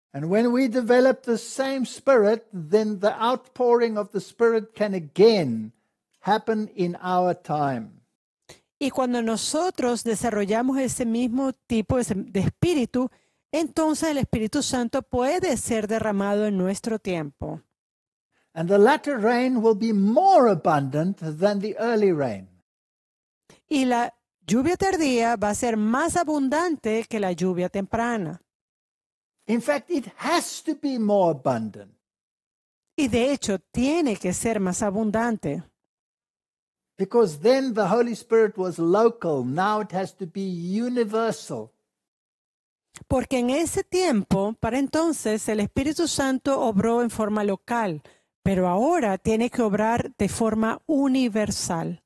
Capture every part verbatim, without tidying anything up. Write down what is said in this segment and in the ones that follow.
And when we develop the same Spirit, then the outpouring of the Spirit can again happen in our time. Y cuando nosotros desarrollamos ese mismo tipo de, de espíritu, entonces el Espíritu Santo puede ser derramado en nuestro tiempo. And the latter rain will be more abundant than the early rain. Y la lluvia tardía va a ser más abundante que la lluvia temprana. In fact, it has to be more abundant. Y de hecho, tiene que ser más abundante. Because then the Holy Spirit was local. Now it has to be universal. Porque en ese tiempo, para entonces, el Espíritu Santo obró en forma local, pero ahora tiene que obrar de forma universal.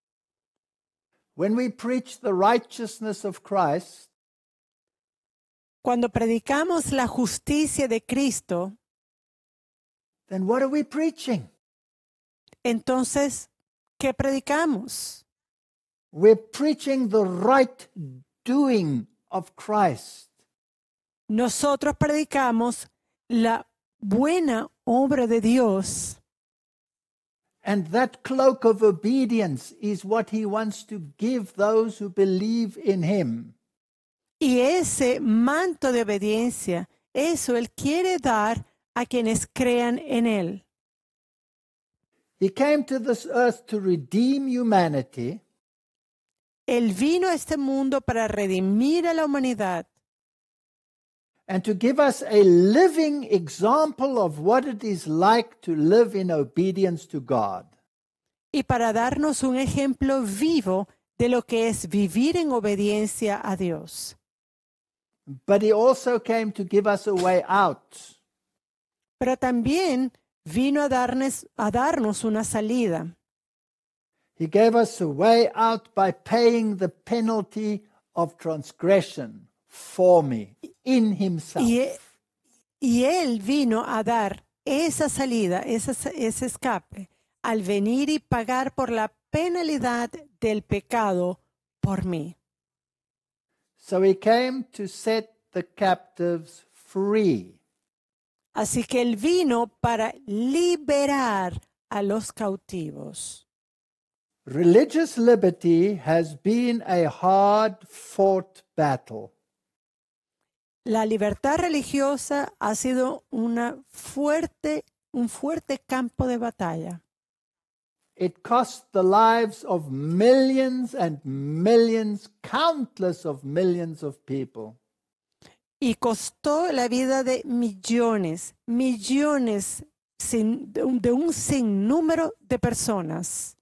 When we preach the righteousness of Christ, Cuando predicamos la justicia de Cristo, then what are we preaching? entonces, ¿qué predicamos? We're preaching the right doing of Christ. Nosotros predicamos la buena obra de Dios. And that cloak of obedience is what he wants to give those who believe in him. Y ese manto de obediencia, eso Él quiere dar a quienes crean en Él. He came to this earth to redeem humanity. Él vino a este mundo para redimir a la humanidad And to give us a living example of what it is like to live in obedience to God. y para darnos un ejemplo vivo de lo que es vivir en obediencia a Dios. But he also came to give us a way out. Pero también vino a darnos, a darnos una salida. He gave us a way out by paying the penalty of transgression for me in himself. Y, y Él vino a dar esa salida, esa, ese escape, al venir y pagar por la penalidad del pecado por mí. So he came to set the captives free. Así que Él vino para liberar a los cautivos. Religious liberty has been a hard-fought battle. La libertad religiosa ha sido una fuerte, un fuerte campo de batalla. It cost the lives of millions and millions, countless of millions of people. Y costó la vida de millones, millones sin, de, un, de un sinnúmero de personas.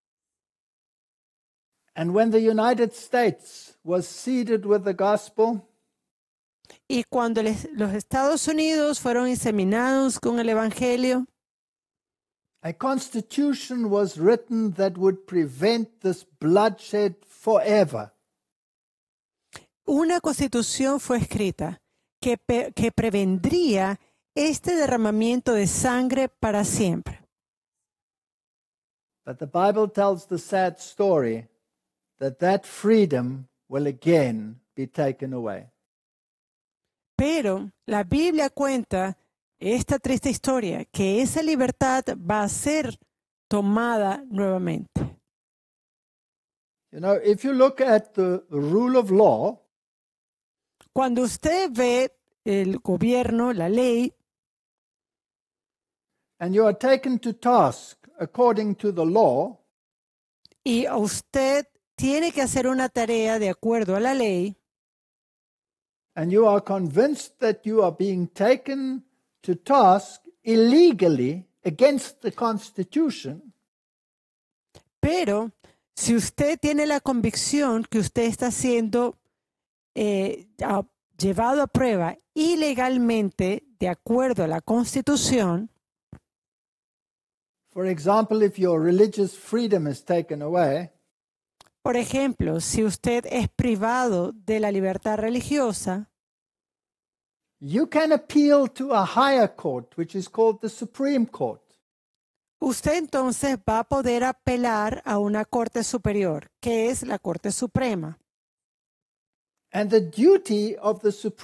And when the United States was seeded with the gospel, Y cuando les, los Estados Unidos fueron inseminados con el Evangelio, a constitution was written that would prevent this bloodshed forever. una constitución fue escrita que, pe- que prevendría este derramamiento de sangre para siempre. But the Bible tells the sad story that that freedom will again be taken away. Pero la Biblia cuenta esta triste historia, que esa libertad va a ser tomada nuevamente. You know, if you look at the, the rule of law, Cuando usted ve el gobierno, la ley, and you are taken to task according to the law, y usted tiene que hacer una tarea de acuerdo a la ley, and you are convinced that you are being taken to task illegally against the Constitution, pero si usted tiene la convicción que usted está siendo eh, a- llevado a prueba ilegalmente de acuerdo a la Constitución, for example, if your religious freedom is taken away, por ejemplo, si usted es privado de la libertad religiosa, you can appeal to a higher court, which is called the Supreme Court. usted entonces va a poder apelar a una corte superior, que es la Corte Suprema. And the duty of the Supreme